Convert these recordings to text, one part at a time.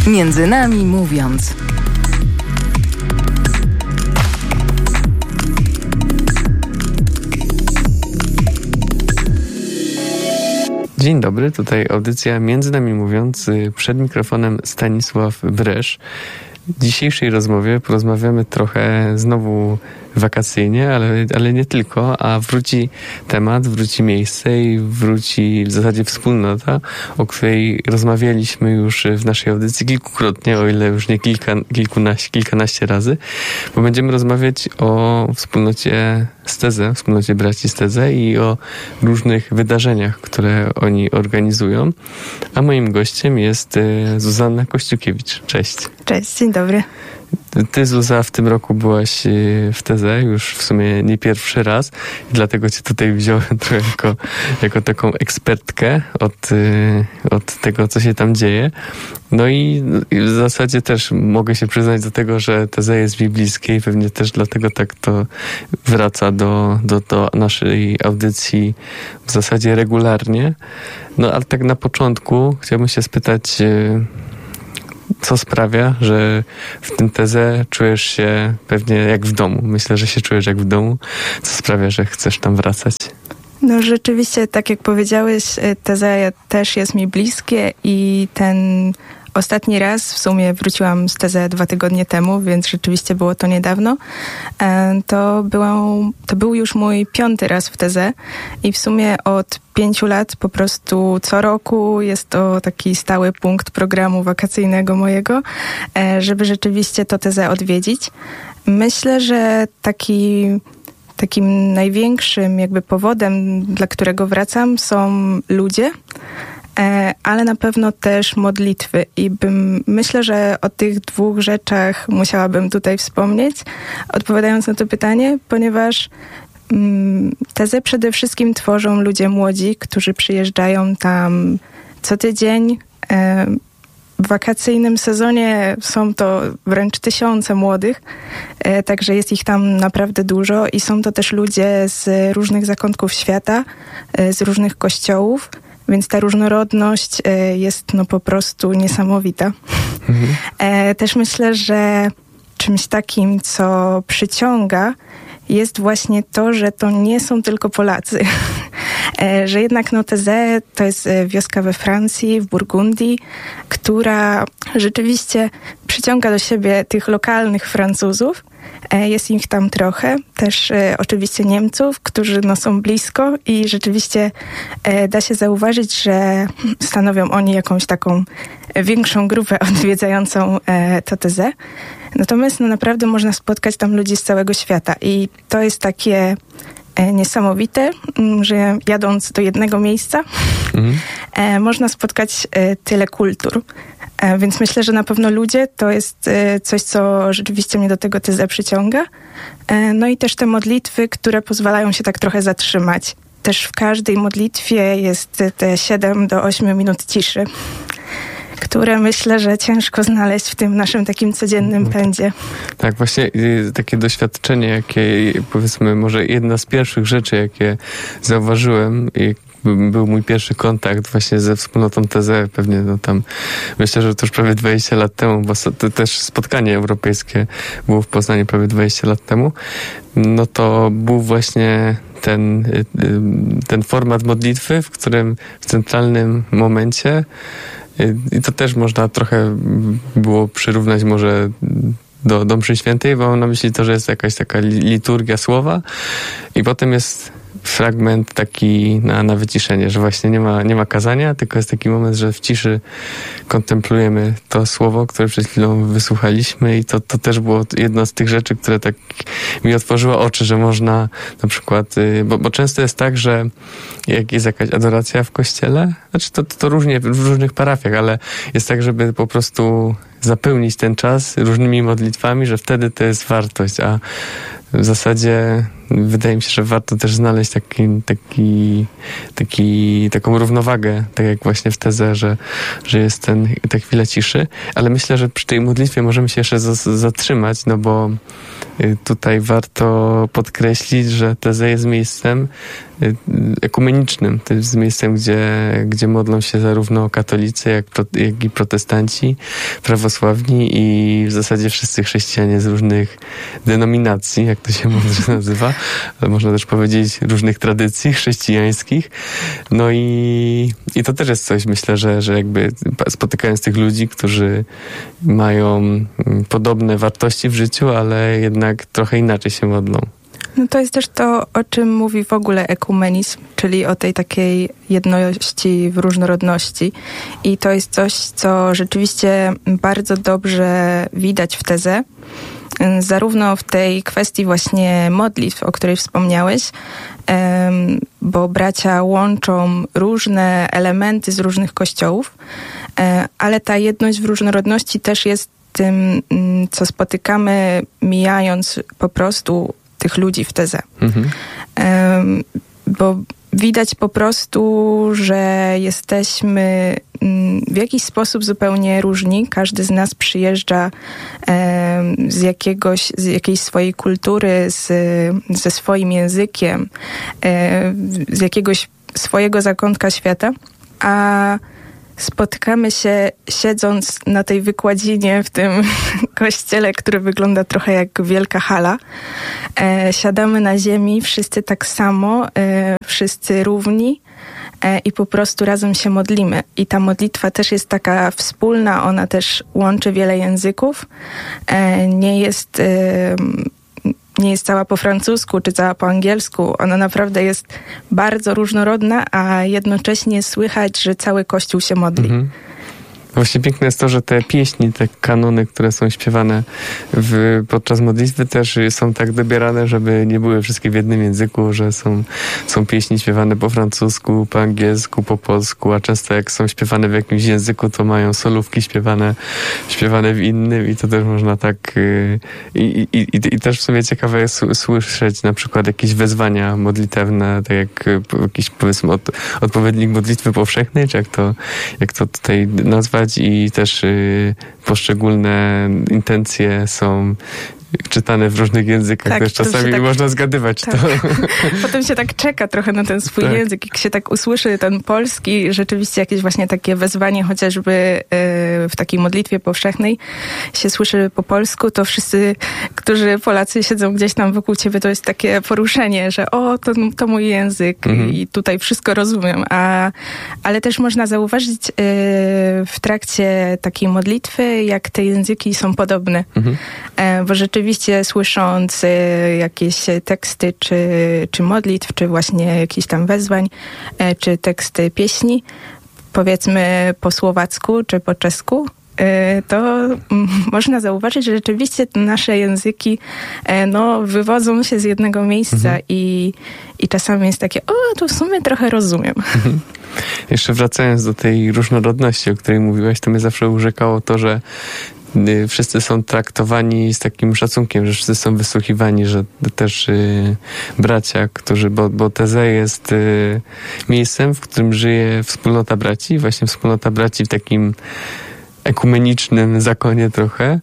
Między nami mówiąc. Dzień dobry, tutaj audycja Między nami mówiąc, przed mikrofonem Stanisław Bresz. W dzisiejszej rozmowie porozmawiamy trochę znowu wakacyjnie, ale nie tylko, a wróci temat, wróci miejsce i wróci w zasadzie wspólnota, o której rozmawialiśmy już w naszej audycji kilkukrotnie, o ile już nie kilkanaście razy, bo będziemy rozmawiać o wspólnocie Steze, wspólnocie braci Steze i o różnych wydarzeniach, które oni organizują. A moim gościem jest Zuzanna Kościukiewicz. Cześć. Cześć, dzień dobry. Ty, Zuza, w tym roku byłaś w Teze już w sumie nie pierwszy raz i dlatego cię tutaj wziąłem trochę jako taką ekspertkę od tego, co się tam dzieje. No i w zasadzie też mogę się przyznać do tego, że Teze jest mi bliskie i pewnie też dlatego tak to wraca do naszej audycji w zasadzie regularnie. No ale tak na początku chciałbym się spytać, co sprawia, że w tym Teze czujesz się pewnie jak w domu. Myślę, że się czujesz jak w domu. Co sprawia, że chcesz tam wracać? No rzeczywiście, tak jak powiedziałeś, Teze też jest mi bliskie i ten ostatni raz w sumie wróciłam z Teze 2 tygodnie temu, więc rzeczywiście było to niedawno. To był już mój 5. raz w Teze i w sumie od 5 lat po prostu co roku jest to taki stały punkt programu wakacyjnego mojego, żeby rzeczywiście to Teze odwiedzić. Myślę, że takim największym jakby powodem, dla którego wracam, są ludzie, ale na pewno też modlitwy i myślę, że o tych 2 rzeczach musiałabym tutaj wspomnieć, odpowiadając na to pytanie, ponieważ Tezę przede wszystkim tworzą ludzie młodzi, którzy przyjeżdżają tam co tydzień. W wakacyjnym sezonie są to wręcz 1000 młodych, także jest ich tam naprawdę dużo i są to też ludzie z różnych zakątków świata, z różnych kościołów, więc ta różnorodność jest po prostu niesamowita. Też myślę, że czymś takim, co przyciąga, jest właśnie to, że to nie są tylko Polacy. Że jednak Teze to jest wioska we Francji, w Burgundii, która rzeczywiście przyciąga do siebie tych lokalnych Francuzów. Jest ich tam trochę. Też oczywiście Niemców, którzy są blisko i rzeczywiście da się zauważyć, że stanowią oni jakąś taką większą grupę odwiedzającą to Teze. Natomiast naprawdę można spotkać tam ludzi z całego świata i to jest takie niesamowite, że jadąc do jednego miejsca można spotkać tyle kultur. Więc myślę, że na pewno ludzie to jest coś, co rzeczywiście mnie do tego Teze przyciąga. No i też te modlitwy, które pozwalają się tak trochę zatrzymać. Też w każdej modlitwie jest te 7 do 8 minut ciszy, które myślę, że ciężko znaleźć w tym naszym takim codziennym pędzie. Tak, właśnie takie doświadczenie, jakie powiedzmy może jedna z pierwszych rzeczy, jakie zauważyłem, był mój pierwszy kontakt właśnie ze wspólnotą Teze, pewnie tam myślę, że to już prawie 20 lat temu, bo to też spotkanie europejskie było w Poznaniu prawie 20 lat temu, no to był właśnie ten format modlitwy, w którym w centralnym momencie i to też można trochę było przyrównać może do mszy świętej, bo mam na myśli to, że jest jakaś taka liturgia słowa i potem jest fragment taki na wyciszenie, że właśnie nie ma kazania, tylko jest taki moment, że w ciszy kontemplujemy to słowo, które przed chwilą wysłuchaliśmy i to też było jedna z tych rzeczy, które tak mi otworzyło oczy, że można na przykład, bo często jest tak, że jak jest jakaś adoracja w kościele, znaczy to różnie w różnych parafiach, ale jest tak, żeby po prostu zapełnić ten czas różnymi modlitwami, że wtedy to jest wartość, a w zasadzie wydaje mi się, że warto też znaleźć taką równowagę, tak jak właśnie w Teze, że jest ta chwila ciszy, ale myślę, że przy tej modlitwie możemy się jeszcze zatrzymać, no bo tutaj warto podkreślić, że Teze jest miejscem ekumenicznym. To jest miejscem, gdzie modlą się zarówno katolicy, jak i protestanci, prawosławni i w zasadzie wszyscy chrześcijanie z różnych denominacji, jak to się mądrze nazywa, ale można też powiedzieć różnych tradycji chrześcijańskich. No i to też jest coś, myślę, że jakby spotykając tych ludzi, którzy mają podobne wartości w życiu, ale jednak trochę inaczej się modlą. No to jest też to, o czym mówi w ogóle ekumenizm, czyli o tej takiej jedności w różnorodności. I to jest coś, co rzeczywiście bardzo dobrze widać w Teze, zarówno w tej kwestii właśnie modlitw, o której wspomniałeś, bo bracia łączą różne elementy z różnych kościołów, ale ta jedność w różnorodności też jest tym, co spotykamy mijając po prostu tych ludzi w Teze. Bo widać po prostu, że jesteśmy w jakiś sposób zupełnie różni. Każdy z nas przyjeżdża z jakiejś swojej kultury, ze swoim językiem, z jakiegoś swojego zakątka świata, a spotykamy się siedząc na tej wykładzinie w tym kościele, który wygląda trochę jak wielka hala. Siadamy na ziemi, wszyscy tak samo, wszyscy równi i po prostu razem się modlimy. I ta modlitwa też jest taka wspólna, ona też łączy wiele języków. Nie jest cała po francusku czy cała po angielsku. Ona naprawdę jest bardzo różnorodna, a jednocześnie słychać, że cały Kościół się modli. Właśnie piękne jest to, że te pieśni, te kanony, które są śpiewane podczas modlitwy też są tak dobierane, żeby nie były wszystkie w jednym języku, że są pieśni śpiewane po francusku, po angielsku, po polsku, a często jak są śpiewane w jakimś języku, to mają solówki śpiewane w innym i to też można tak i też w sumie ciekawe jest słyszeć na przykład jakieś wezwania modlitewne, tak jak jakiś powiedzmy odpowiednik modlitwy powszechnej, czy jak to tutaj nazwać, i też poszczególne intencje są czytane w różnych językach. Tak, też czasami tak, można zgadywać. Tak. To. Potem się tak czeka trochę na ten swój język. Jak się tak usłyszy ten polski, rzeczywiście jakieś właśnie takie wezwanie, chociażby w takiej modlitwie powszechnej się słyszy po polsku, to wszyscy, którzy Polacy siedzą gdzieś tam wokół ciebie, to jest takie poruszenie, że to mój język i tutaj wszystko rozumiem. Ale też można zauważyć w trakcie takiej modlitwy, jak te języki są podobne. Bo rzeczywiście słysząc jakieś teksty czy modlitw, czy właśnie jakichś tam wezwań, czy teksty pieśni, powiedzmy po słowacku czy po czesku, to można zauważyć, że rzeczywiście te nasze języki wywodzą się z jednego miejsca i czasami jest takie, to w sumie trochę rozumiem. Jeszcze wracając do tej różnorodności, o której mówiłaś, to mnie zawsze urzekało to, że wszyscy są traktowani z takim szacunkiem, że wszyscy są wysłuchiwani, że też bracia, bo Teze jest miejscem, w którym żyje wspólnota braci, właśnie wspólnota braci w takim ekumenicznym zakonie trochę.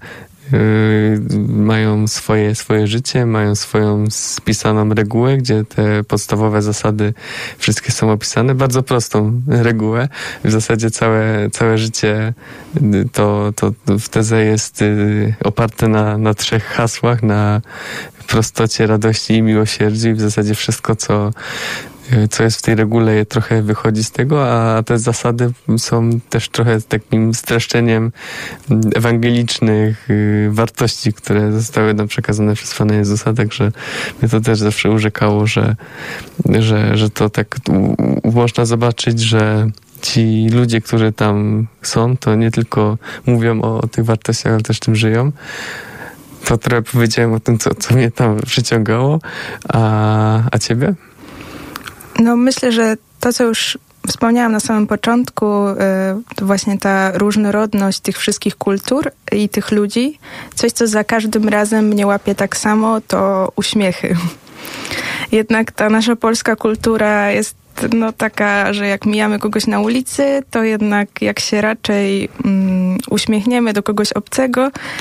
Mają swoje życie, mają swoją spisaną regułę, gdzie te podstawowe zasady wszystkie są opisane. Bardzo prostą regułę. W zasadzie całe życie to w Teze jest oparte na 3 hasłach, na prostocie, radości i miłosierdziu i w zasadzie wszystko, co jest w tej regule, trochę wychodzi z tego, a te zasady są też trochę takim streszczeniem ewangelicznych wartości, które zostały nam przekazane przez Pana Jezusa, także mnie to też zawsze urzekało, że to tak można zobaczyć, że ci ludzie, którzy tam są, to nie tylko mówią o tych wartościach, ale też tym żyją. To trochę powiedziałem o tym, co mnie tam przyciągało, a ciebie? No myślę, że to, co już wspomniałam na samym początku, to właśnie ta różnorodność tych wszystkich kultur i tych ludzi. Coś, co za każdym razem mnie łapie tak samo, to uśmiechy. Jednak ta nasza polska kultura jest taka, że jak mijamy kogoś na ulicy, to jednak jak się raczej uśmiechniemy do kogoś obcego,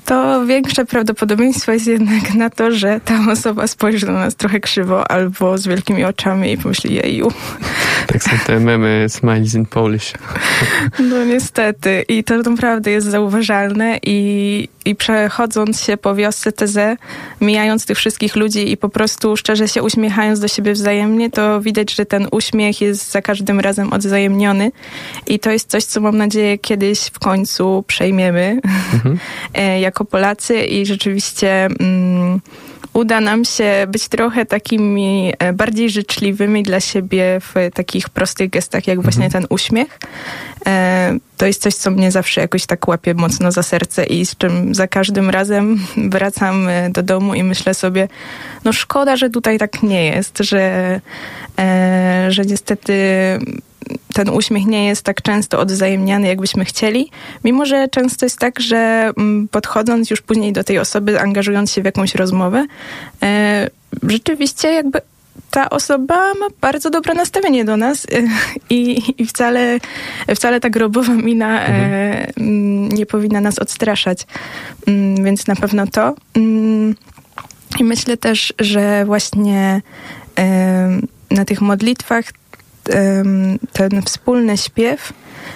to większe prawdopodobieństwo jest jednak na to, że ta osoba spojrzy na nas trochę krzywo albo z wielkimi oczami i pomyśli, jeju. Tak są te memy Smiles in Polish. No niestety. I to naprawdę jest zauważalne i przechodząc się po wiosce TZ, mijając tych wszystkich ludzi i po prostu szczerze się uśmiechając do siebie wzajemnie, to widać, że ten uśmiech jest za każdym razem odwzajemniony i to jest coś, co mam nadzieję kiedyś w końcu przejmiemy jako Polacy i rzeczywiście uda nam się być trochę takimi bardziej życzliwymi dla siebie w takich prostych gestach, jak właśnie ten uśmiech. To jest coś, co mnie zawsze jakoś tak łapie mocno za serce i z czym za każdym razem wracam do domu i myślę sobie, no szkoda, że tutaj tak nie jest, że niestety ten uśmiech nie jest tak często odwzajemniany, jakbyśmy chcieli, mimo że często jest tak, że podchodząc już później do tej osoby, angażując się w jakąś rozmowę, rzeczywiście jakby ta osoba ma bardzo dobre nastawienie do nas i wcale ta grobowa mina nie powinna nas odstraszać. Więc na pewno to. I myślę też, że właśnie na tych modlitwach ten wspólny śpiew,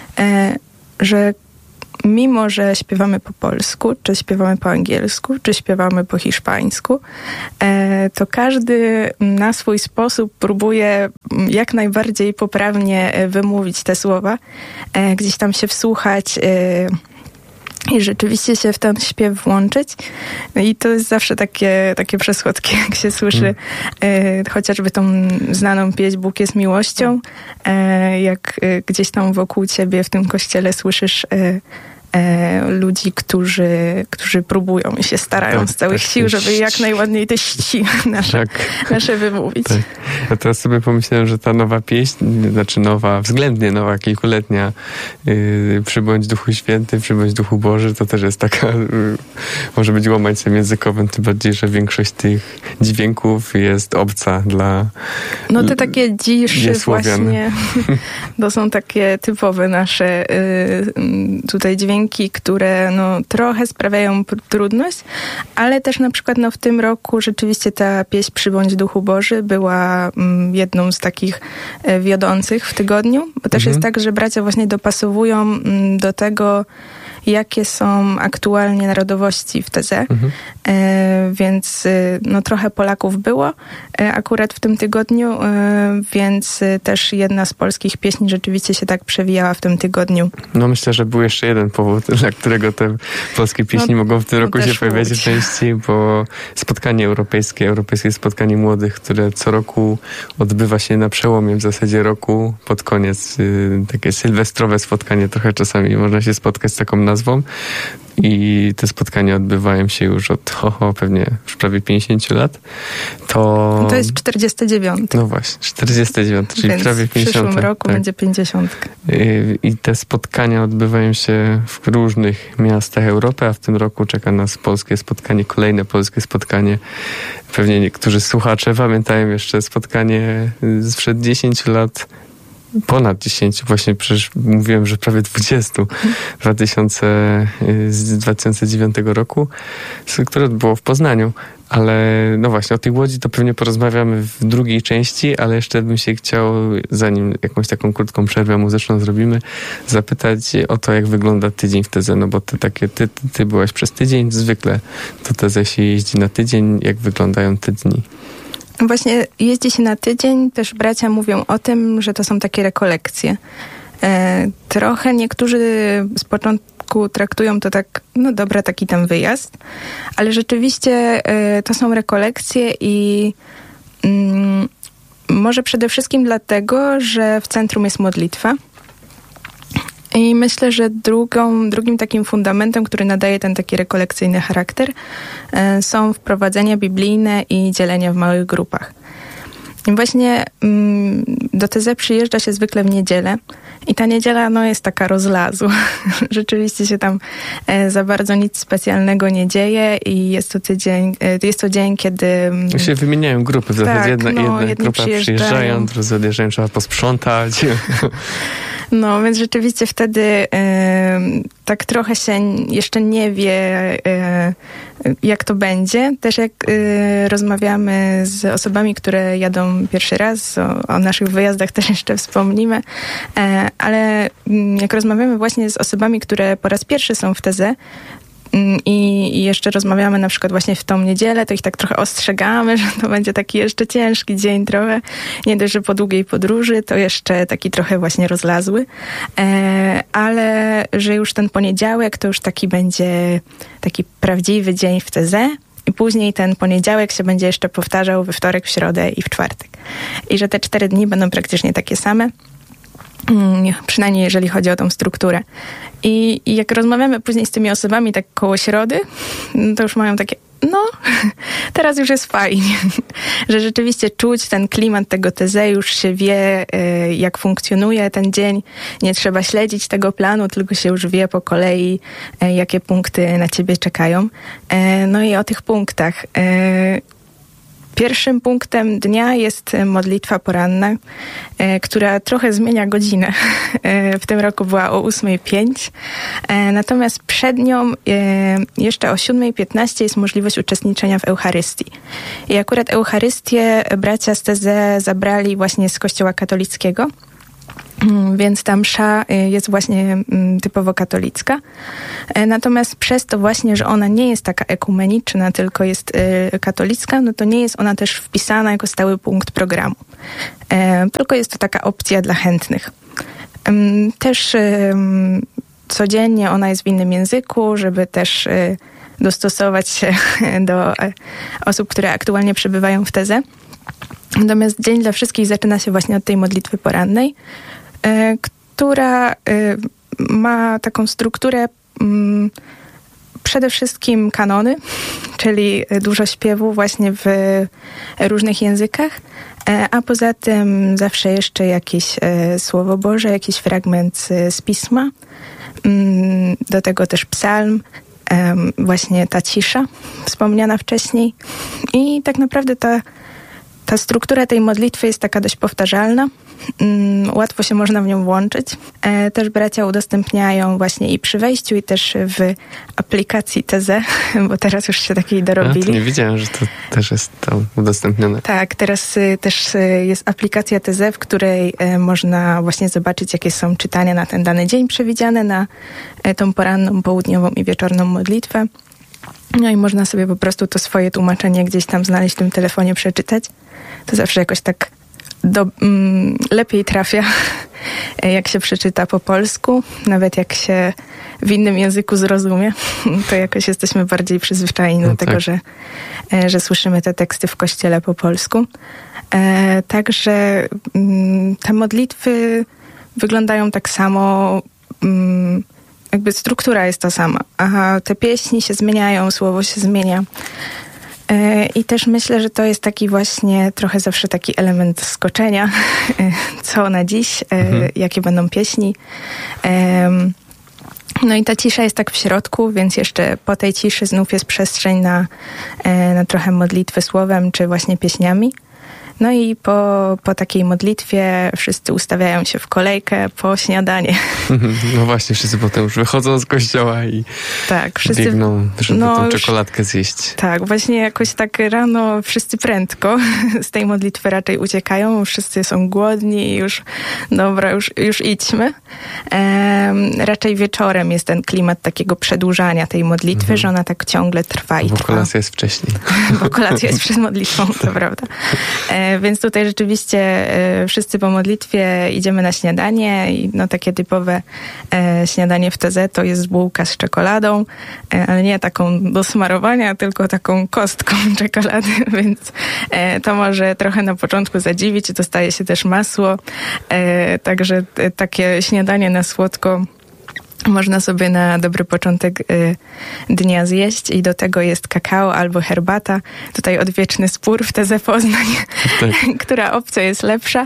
że mimo, że śpiewamy po polsku, czy śpiewamy po angielsku, czy śpiewamy po hiszpańsku, to każdy na swój sposób próbuje jak najbardziej poprawnie wymówić te słowa, gdzieś tam się wsłuchać i rzeczywiście się w ten śpiew włączyć. No i to jest zawsze takie przesłodkie, jak się słyszy chociażby tą znaną pieśń Bóg jest miłością, jak gdzieś tam wokół ciebie w tym kościele słyszysz ludzi, którzy próbują i się starają z całych sił, żeby jak najładniej te ści nasze wymówić. Tak. Ja teraz sobie pomyślałem, że ta nowa pieśń, znaczy względnie nowa, kilkuletnia, Przybądź Duchu Święty, Przybądź Duchu Boży, to też jest taka, może być łańcuchem językowym, tym bardziej, że większość tych dźwięków jest obca dla no te takie dziszy właśnie, to są takie typowe nasze tutaj dźwięki, które no, trochę sprawiają trudność, ale też na przykład w tym roku rzeczywiście ta pieśń Przybądź Duchu Boży była jedną z takich wiodących w tygodniu, bo też jest tak, że bracia właśnie dopasowują do tego, jakie są aktualnie narodowości w TZ, więc no, trochę Polaków było akurat w tym tygodniu, więc też jedna z polskich pieśni rzeczywiście się tak przewijała w tym tygodniu. No myślę, że był jeszcze jeden powód, dla którego te polskie pieśni mogą w tym roku się pojawiać częściej, bo spotkanie europejskie spotkanie młodych, które co roku odbywa się na przełomie w zasadzie roku pod koniec, takie sylwestrowe spotkanie, trochę czasami można się spotkać z taką nazwą. I te spotkania odbywają się już od pewnie już prawie 50 lat. To jest 49. No właśnie, 49, czyli więc prawie 50. w przyszłym roku będzie 50. I te spotkania odbywają się w różnych miastach Europy, a w tym roku czeka nas kolejne polskie spotkanie. Pewnie niektórzy słuchacze pamiętają jeszcze spotkanie sprzed 10 lat, ponad 10, właśnie przecież mówiłem, że prawie 20, z 2009 roku, które było w Poznaniu. Ale no właśnie, o tej Łodzi to pewnie porozmawiamy w drugiej części, ale jeszcze bym się chciał, zanim jakąś taką krótką przerwę muzyczną zrobimy, zapytać o to, jak wygląda tydzień w TZ, no bo ty byłaś przez tydzień, zwykle do TZ się jeździ na tydzień, jak wyglądają te dni? Właśnie jeździ się na tydzień, też bracia mówią o tym, że to są takie rekolekcje. Trochę niektórzy z początku traktują to tak, no dobra, taki tam wyjazd, ale rzeczywiście to są rekolekcje i może przede wszystkim dlatego, że w centrum jest modlitwa. I myślę, że drugim takim fundamentem, który nadaje ten taki rekolekcyjny charakter, są wprowadzenia biblijne i dzielenia w małych grupach. I właśnie do TZ przyjeżdża się zwykle w niedzielę i ta niedziela no, jest taka rozlazu. Rzeczywiście się tam za bardzo nic specjalnego nie dzieje i jest to dzień, kiedy... się wymieniają grupy, w zasadzie jedna grupa przyjeżdżają, drudzy odjeżdżają, trzeba posprzątać. No, więc rzeczywiście wtedy tak trochę się jeszcze nie wie, jak to będzie. Też jak rozmawiamy z osobami, które jadą pierwszy raz, o naszych wyjazdach też jeszcze wspomnimy, ale jak rozmawiamy właśnie z osobami, które po raz pierwszy są w TZ, i jeszcze rozmawiamy na przykład właśnie w tą niedzielę, to ich tak trochę ostrzegamy, że to będzie taki jeszcze ciężki dzień trochę. Nie dość, że po długiej podróży, to jeszcze taki trochę właśnie rozlazły. Ale że już ten poniedziałek to już taki będzie taki prawdziwy dzień w TZ. I później ten poniedziałek się będzie jeszcze powtarzał we wtorek, w środę i w czwartek. I że te 4 dni będą praktycznie takie same. Przynajmniej jeżeli chodzi o tą strukturę. I jak rozmawiamy później z tymi osobami tak koło środy, to już mają takie, no, teraz już jest fajnie. Że rzeczywiście czuć ten klimat tego TZ, już się wie, jak funkcjonuje ten dzień. Nie trzeba śledzić tego planu, tylko się już wie po kolei, jakie punkty na ciebie czekają. No i o tych punktach. Pierwszym punktem dnia jest modlitwa poranna, która trochę zmienia godzinę. W tym roku była o 8:05. Natomiast przed nią jeszcze o 7:15 jest możliwość uczestniczenia w Eucharystii. I akurat Eucharystię bracia z TZ zabrali właśnie z Kościoła katolickiego. Więc ta msza jest właśnie typowo katolicka. Natomiast przez to właśnie, że ona nie jest taka ekumeniczna, tylko jest katolicka, no to nie jest ona też wpisana jako stały punkt programu. Tylko jest to taka opcja dla chętnych. Też codziennie ona jest w innym języku, żeby też dostosować się do osób, które aktualnie przebywają w TZ. Natomiast dzień dla wszystkich zaczyna się właśnie od tej modlitwy porannej, która ma taką strukturę przede wszystkim kanony, czyli dużo śpiewu właśnie w różnych językach, a poza tym zawsze jeszcze jakieś Słowo Boże, jakiś fragment z Pisma, do tego też psalm, właśnie ta cisza wspomniana wcześniej i tak naprawdę ta struktura tej modlitwy jest taka dość powtarzalna. Łatwo się można w nią włączyć. Też bracia udostępniają właśnie i przy wejściu, i też w aplikacji TZ, bo teraz już się takiej dorobili. To nie wiedziałem, że to też jest tam udostępnione. Tak, teraz też jest aplikacja TZ, w której można właśnie zobaczyć, jakie są czytania na ten dany dzień przewidziane, na tą poranną, południową i wieczorną modlitwę. No i można sobie po prostu to swoje tłumaczenie gdzieś tam znaleźć w tym telefonie, przeczytać. To zawsze jakoś tak lepiej trafia, jak się przeczyta po polsku, nawet jak się w innym języku zrozumie, to jakoś jesteśmy bardziej przyzwyczajeni do tego, że słyszymy te teksty w kościele po polsku. Także te modlitwy wyglądają tak samo, jakby struktura jest ta sama, a te pieśni się zmieniają, słowo się zmienia. I też myślę, że to jest taki właśnie trochę zawsze taki element zaskoczenia, co na dziś, jakie będą pieśni. No i ta cisza jest tak w środku, więc jeszcze po tej ciszy znów jest przestrzeń na trochę modlitwy słowem, czy właśnie pieśniami. No i po takiej modlitwie wszyscy ustawiają się w kolejkę po śniadanie. No właśnie, wszyscy potem już wychodzą z kościoła i tak, wszyscy biegną, żeby tą czekoladkę zjeść. Tak, właśnie jakoś tak rano wszyscy prędko z tej modlitwy raczej uciekają, wszyscy są głodni i już dobra, już idźmy. Raczej wieczorem jest ten klimat takiego przedłużania tej modlitwy, że ona tak ciągle trwa i trwa. Bo kolacja jest wcześniej. Bo kolacja jest przed modlitwą, to prawda. Więc tutaj rzeczywiście wszyscy po modlitwie idziemy na śniadanie i no takie typowe śniadanie w TZ to jest bułka z czekoladą, ale nie taką do smarowania, tylko taką kostką czekolady, więc to może trochę na początku zadziwić, dostaje się też masło, także takie śniadanie na słodko można sobie na dobry początek dnia zjeść i do tego jest kakao albo herbata. Tutaj odwieczny spór w TZ Poznań, która opcja jest lepsza.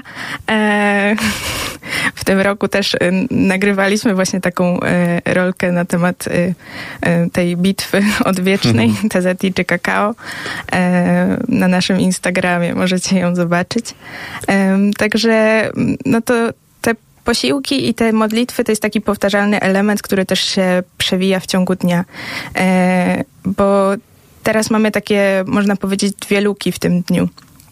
W tym roku też nagrywaliśmy właśnie taką rolkę na temat tej bitwy odwiecznej, TZ czy kakao, na naszym Instagramie. Możecie ją zobaczyć. Także no to posiłki i te modlitwy to jest taki powtarzalny element, który też się przewija w ciągu dnia. Bo teraz mamy takie, można powiedzieć, 2 luki w tym dniu.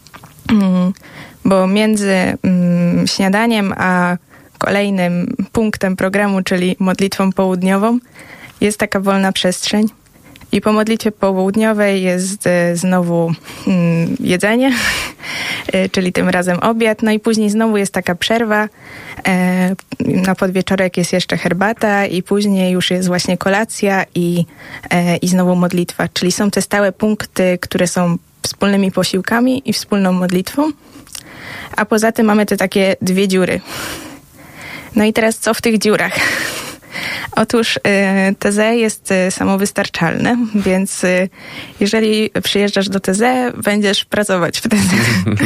Bo między śniadaniem a kolejnym punktem programu, czyli modlitwą południową, jest taka wolna przestrzeń. I po modlitwie południowej jest znowu jedzenie, czyli tym razem obiad. No i później znowu jest taka przerwa. Na podwieczorek jest jeszcze herbata i później już jest właśnie kolacja i znowu modlitwa. Czyli są te stałe punkty, które są wspólnymi posiłkami i wspólną modlitwą. A poza tym mamy te takie 2 dziury. No i teraz co w tych dziurach? Otóż TZ jest samowystarczalne, więc jeżeli przyjeżdżasz do TZ, będziesz pracować w TZ.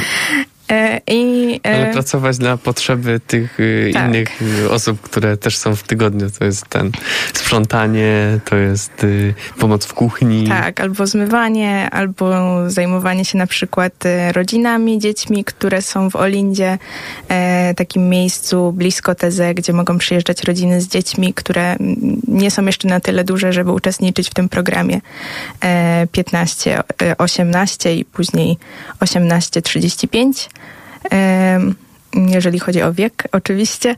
Ale pracować na potrzeby tych innych osób, które też są w tygodniu. To jest sprzątanie, to jest pomoc w kuchni. Tak, albo zmywanie, albo zajmowanie się na przykład rodzinami, dziećmi, które są w Olindzie, takim miejscu blisko TZ, gdzie mogą przyjeżdżać rodziny z dziećmi, które nie są jeszcze na tyle duże, żeby uczestniczyć w tym programie 15-18 i później 18-35. Jeżeli chodzi o wiek, oczywiście.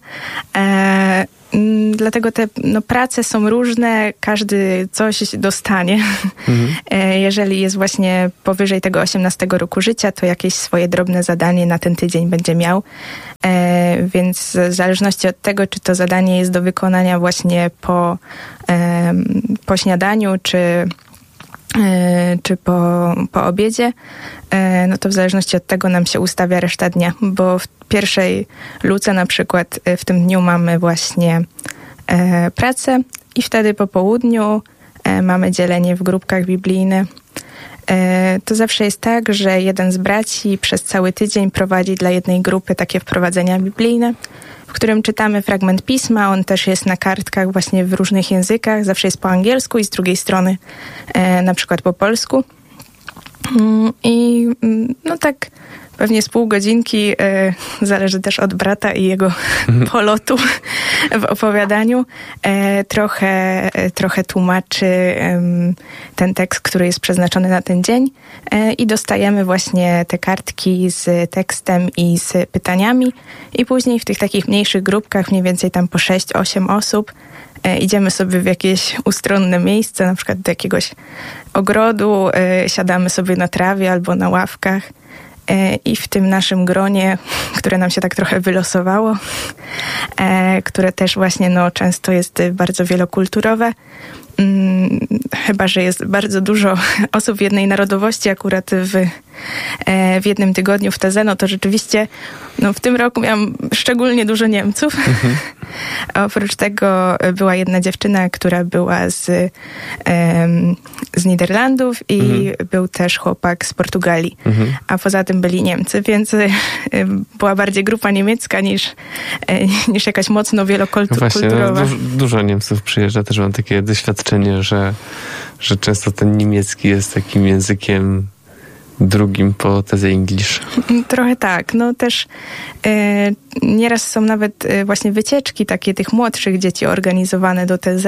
Dlatego te prace są różne, każdy coś dostanie. Jeżeli jest właśnie powyżej tego 18 roku życia, to jakieś swoje drobne zadanie na ten tydzień będzie miał. Więc w zależności od tego, czy to zadanie jest do wykonania właśnie po śniadaniu, czy po obiedzie, no to w zależności od tego nam się ustawia reszta dnia, bo w pierwszej luce na przykład w tym dniu mamy właśnie pracę i wtedy po południu mamy dzielenie w grupkach biblijne. To zawsze jest tak, że jeden z braci przez cały tydzień prowadzi dla jednej grupy takie wprowadzenia biblijne, w którym czytamy fragment pisma. On też jest na kartkach właśnie w różnych językach. Zawsze jest po angielsku i z drugiej strony na przykład po polsku. I no tak pewnie z pół godzinki, zależy też od brata i jego polotu w opowiadaniu. Trochę tłumaczy ten tekst, który jest przeznaczony na ten dzień i dostajemy właśnie te kartki z tekstem i z pytaniami i później w tych takich mniejszych grupkach, mniej więcej tam po 6-8 osób, idziemy sobie w jakieś ustronne miejsce, na przykład do jakiegoś ogrodu, siadamy sobie na trawie albo na ławkach i w tym naszym gronie, które nam się tak trochę wylosowało, które też właśnie często jest bardzo wielokulturowe, chyba że jest bardzo dużo osób jednej narodowości akurat w jednym tygodniu w TZ, to rzeczywiście w tym roku miałam szczególnie dużo Niemców. Oprócz tego była jedna dziewczyna, która była z Niderlandów i był też chłopak z Portugalii, a poza tym byli Niemcy, więc była bardziej grupa niemiecka niż jakaś mocno wielokulturowa. Właśnie, dużo Niemców przyjeżdża, też mam takie doświadczenie, że często ten niemiecki jest takim językiem drugim po TZ English. Trochę tak. Też nieraz są nawet właśnie wycieczki takie tych młodszych dzieci organizowane do TZ,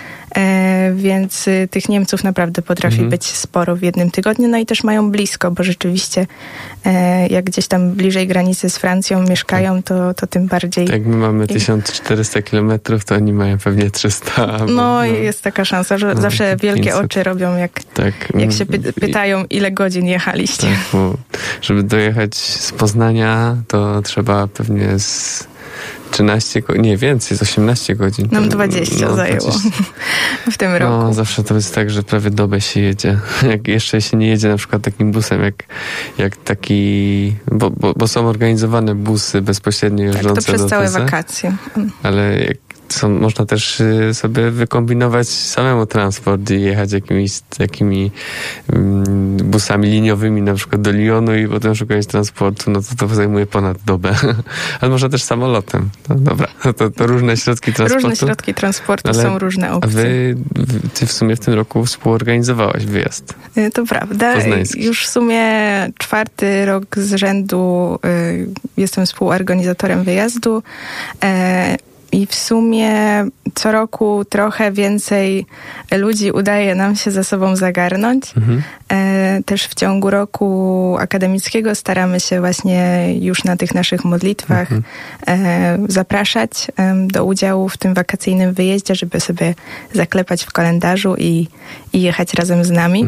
więc tych Niemców naprawdę potrafi być sporo w jednym tygodniu. I też mają blisko, bo rzeczywiście jak gdzieś tam bliżej granicy z Francją mieszkają, to tym bardziej... Tak, my mamy 1400 kilometrów, to oni mają pewnie 300. Jest taka szansa, że zawsze wielkie 500. oczy robią, jak się pytają, ile godzin jechaliście. Tak, bo żeby dojechać z Poznania, to trzeba pewnie z 13, nie więcej, z 18 godzin. Nam 20 zajęło 20. W tym roku. Zawsze to jest tak, że prawie dobę się jedzie. Jak jeszcze się nie jedzie na przykład takim busem, jak taki... Bo są organizowane busy bezpośrednio jeżdżące do to przez całe TZ, wakacje. Ale jak można też sobie wykombinować samemu transport i jechać jakimiś takimi busami liniowymi, na przykład do Lyonu i potem szukać transportu, no to zajmuje ponad dobę. Ale można też samolotem. No dobra, to różne środki transportu. Różne środki transportu są różne opcje. Ty w sumie w tym roku współorganizowałaś wyjazd. To prawda. Poznański. Już w sumie 4. rok z rzędu jestem współorganizatorem wyjazdu i w sumie co roku trochę więcej ludzi udaje nam się ze sobą zagarnąć. Też w ciągu roku akademickiego staramy się właśnie już na tych naszych modlitwach zapraszać do udziału w tym wakacyjnym wyjeździe, żeby sobie zaklepać w kalendarzu i jechać razem z nami.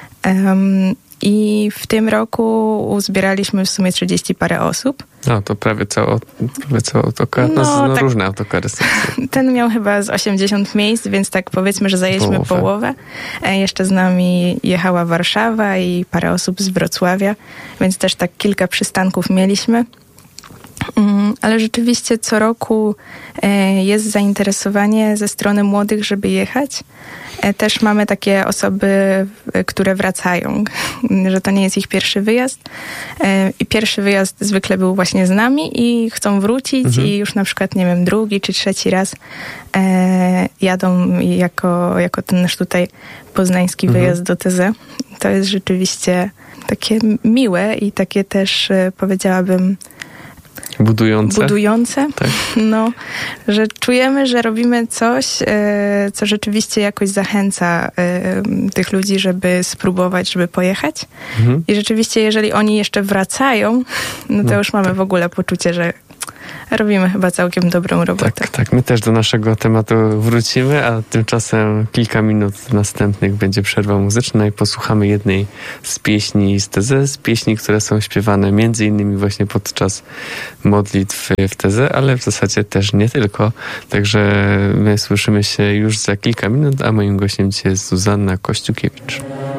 I w tym roku uzbieraliśmy w sumie 30 parę osób. No, to prawie cały autokar. No, tak, różne autokary są. Ten miał chyba z 80 miejsc, więc tak powiedzmy, że zajęliśmy połowę. Jeszcze z nami jechała Warszawa i parę osób z Wrocławia, więc też tak kilka przystanków mieliśmy. Ale rzeczywiście co roku jest zainteresowanie ze strony młodych, żeby jechać. Też mamy takie osoby, które wracają, że to nie jest ich pierwszy wyjazd. I pierwszy wyjazd zwykle był właśnie z nami i chcą wrócić i już na przykład, nie wiem, 2. czy 3. raz jadą jako ten nasz tutaj poznański wyjazd do TZ. To jest rzeczywiście takie miłe i takie też, powiedziałabym, budujące. Tak. No, że czujemy, że robimy coś, co rzeczywiście jakoś zachęca tych ludzi, żeby spróbować, żeby pojechać. I rzeczywiście, jeżeli oni jeszcze wracają, no to już mamy w ogóle poczucie, że robimy chyba całkiem dobrą robotę. Tak. My też do naszego tematu wrócimy, a tymczasem kilka minut następnych będzie przerwa muzyczna i posłuchamy jednej z pieśni z TZ, z pieśni, które są śpiewane między innymi właśnie podczas modlitw w TZ, ale w zasadzie też nie tylko. Także my słyszymy się już za kilka minut, a moim gościem dzisiaj jest Zuzanna Kościukiewicz.